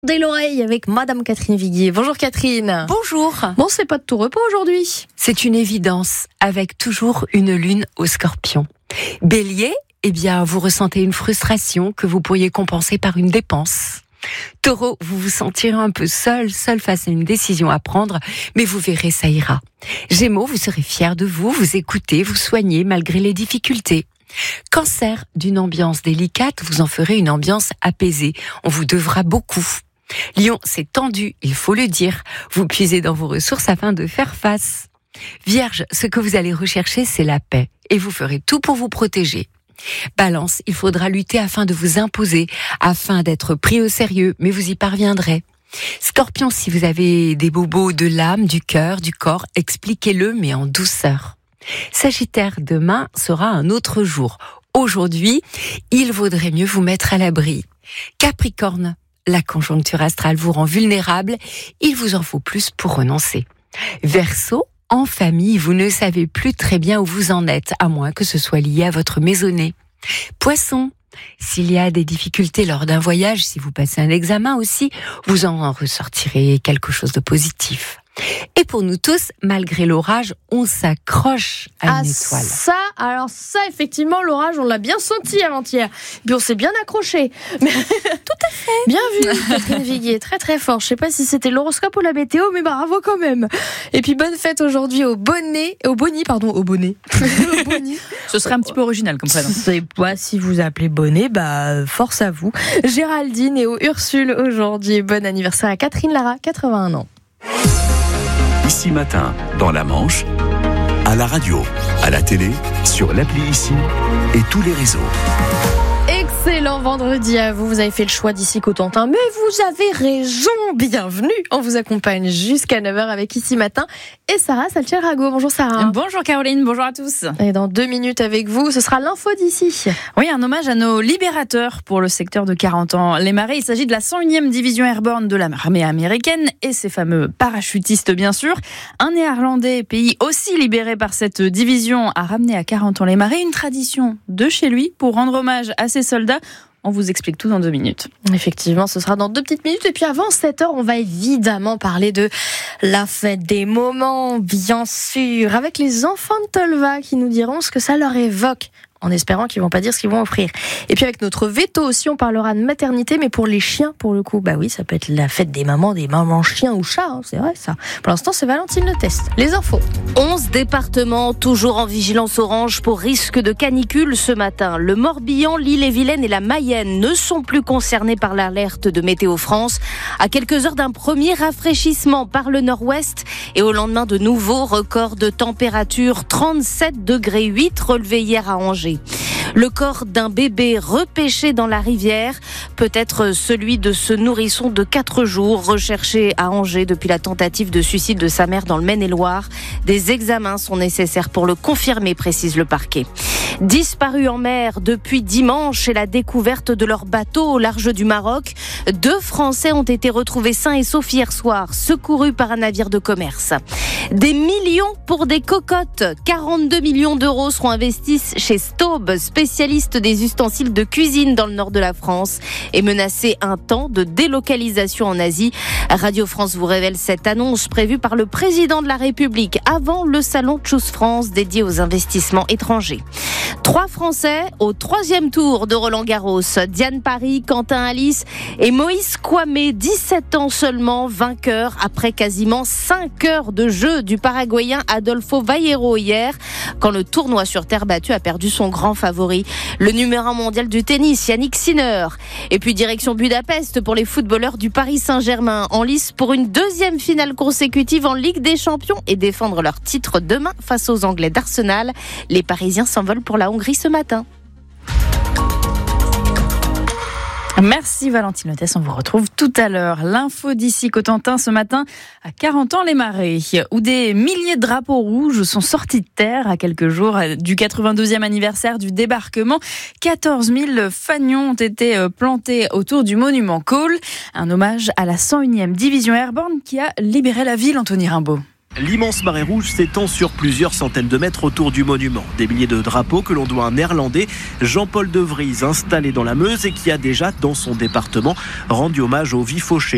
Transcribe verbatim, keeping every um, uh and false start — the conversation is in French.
Dès l'oreille avec Madame Catherine Viguier. Bonjour Catherine. Bonjour. Bon, c'est pas de tout repos aujourd'hui. C'est une évidence, avec toujours une lune au Scorpion. Bélier, eh bien, vous ressentez une frustration que vous pourriez compenser par une dépense. Taureau, vous vous sentirez un peu seul, seul face à une décision à prendre, mais vous verrez, ça ira. Gémeaux, vous serez fier de vous, vous écoutez, vous soignez malgré les difficultés. Cancer, d'une ambiance délicate, vous en ferez une ambiance apaisée. On vous devra beaucoup. Lion, c'est tendu, il faut le dire. Vous puisez dans vos ressources afin de faire face. Vierge, ce que vous allez rechercher, c'est la paix. Et vous ferez tout pour vous protéger. Balance, il faudra lutter afin de vous imposer, afin d'être pris au sérieux, mais vous y parviendrez. Scorpion, si vous avez des bobos de l'âme, du cœur, du corps, expliquez-le, mais en douceur. Sagittaire, demain sera un autre jour. Aujourd'hui, il vaudrait mieux vous mettre à l'abri. Capricorne, la conjoncture astrale vous rend vulnérable, il vous en faut plus pour renoncer. Verseau, en famille, vous ne savez plus très bien où vous en êtes, à moins que ce soit lié à votre maisonnée. Poisson, s'il y a des difficultés lors d'un voyage, si vous passez un examen aussi, vous en ressortirez quelque chose de positif. Et pour nous tous, malgré l'orage, on s'accroche à ah, une étoile. Ça, alors ça, effectivement, l'orage, on l'a bien senti avant-hier. Puis on s'est bien accroché. Mais... Tout à fait. Bien vu, Catherine Viguier, très très fort. Je sais pas si c'était l'horoscope ou la météo, mais bravo quand même. Et puis bonne fête aujourd'hui au bonnet, au bonnet, pardon, au bonnet. Au bonnet. Ce serait un petit peu original comme prénom. C'est pas si vous appelez bonnet, bah force à vous. Géraldine et au Ursule aujourd'hui. Bon anniversaire à Catherine Lara, quatre-vingt-un ans. Ici Matin, dans la Manche, à la radio, à la télé, sur l'appli Ici et tous les réseaux. Excellent vendredi à vous, vous avez fait le choix d'Ici Cotentin, mais vous avez raison, bienvenue. On vous accompagne jusqu'à neuf heures avec Ici Matin et Sarah Saltier-Rago. Bonjour Sarah. Bonjour Caroline, bonjour à tous. Et dans deux minutes avec vous, ce sera l'info d'ici. Oui, un hommage à nos libérateurs pour le secteur de quarante ans. Les Marais, il s'agit de la cent unième division airborne de l'armée américaine et ses fameux parachutistes bien sûr. Un néerlandais, pays aussi libéré par cette division, a ramené à quarante ans les Marais, une tradition de chez lui pour rendre hommage à ses soldats. On vous explique tout dans deux minutes. Effectivement, ce sera dans deux petites minutes. Et puis avant sept heures, on va évidemment parler de la fête des moments, bien sûr, avec les enfants de Tolva qui nous diront ce que ça leur évoque, en espérant qu'ils vont pas dire ce qu'ils vont offrir. Et puis avec notre veto aussi, on parlera de maternité, mais pour les chiens, pour le coup, bah oui, ça peut être la fête des mamans, des mamans chiens ou chats, hein, c'est vrai ça. Pour l'instant, c'est Valentine le test. Les infos. onze départements toujours en vigilance orange pour risque de canicule ce matin. Le Morbihan, l'Ille-et-Vilaine et la Mayenne ne sont plus concernés par l'alerte de Météo France. À quelques heures d'un premier rafraîchissement par le nord-ouest et au lendemain de nouveaux records de température, trente-sept degrés huit relevés hier à Angers. Le corps d'un bébé repêché dans la rivière, peut-être celui de ce nourrisson de quatre jours recherché à Angers depuis la tentative de suicide de sa mère dans le Maine-et-Loire. Des examens sont nécessaires pour le confirmer, précise le parquet. Disparus en mer depuis dimanche et la découverte de leur bateau au large du Maroc, deux Français ont été retrouvés sains et saufs hier soir, secourus par un navire de commerce. Des millions pour des cocottes. quarante-deux millions d'euros seront investis chez Staub, spécialiste des ustensiles de cuisine dans le nord de la France, et menacé un temps de délocalisation en Asie. Radio France vous révèle cette annonce prévue par le président de la République avant le salon Choose France dédié aux investissements étrangers. Trois Français au troisième tour de Roland-Garros. Diane Paris, Quentin Alice et Moïse Kouamé, dix-sept ans seulement, vainqueur après quasiment cinq heures de jeu du Paraguayen Adolfo Vallero hier, quand le tournoi sur terre battue a perdu son grand favori, le numéro un mondial du tennis, Yannick Sinner. Et puis direction Budapest pour les footballeurs du Paris Saint-Germain, en lice pour une deuxième finale consécutive en Ligue des Champions et défendre leur titre demain face aux Anglais d'Arsenal. Les Parisiens s'envolent pour la Hongrie ce matin. Merci Valentine Lotès, on vous retrouve tout à l'heure. L'info d'ici Cotentin ce matin, à quarante ans les Marais, où des milliers de drapeaux rouges sont sortis de terre à quelques jours du quatre-vingt-deuxième anniversaire du débarquement. quatorze mille fanions ont été plantés autour du monument Cole, un hommage à la cent unième division airborne qui a libéré la ville, Anthony Rimbaud. L'immense marée rouge s'étend sur plusieurs centaines de mètres autour du monument. Des milliers de drapeaux que l'on doit à un néerlandais, Jean-Paul de Vries, installé dans la Meuse et qui a déjà, dans son département, rendu hommage aux vies fauchées.